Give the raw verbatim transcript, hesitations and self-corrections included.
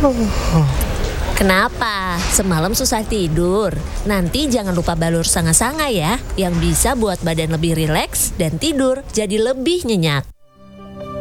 Kenapa? Semalam susah tidur? Nanti jangan lupa balur sanga-sanga ya, yang bisa buat badan lebih rileks dan tidur jadi lebih nyenyak.